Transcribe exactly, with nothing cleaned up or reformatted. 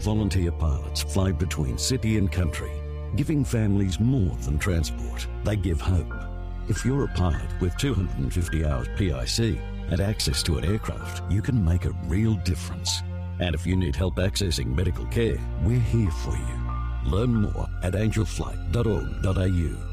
Volunteer pilots fly between city and country, giving families more than transport. They give hope. If you're a pilot with two hundred fifty hours P I C and access to an aircraft, you can make a real difference. And if you need help accessing medical care, we're here for you. Learn more at angel flight dot org dot a u.